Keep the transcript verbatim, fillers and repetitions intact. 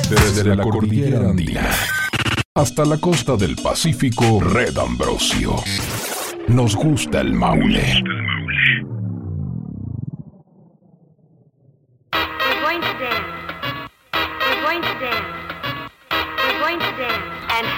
Desde la cordillera andina hasta la costa del Pacífico, Red Ambrosio. Nos gusta el Maule. We're going to dance. We're going to dance. We're going to dance and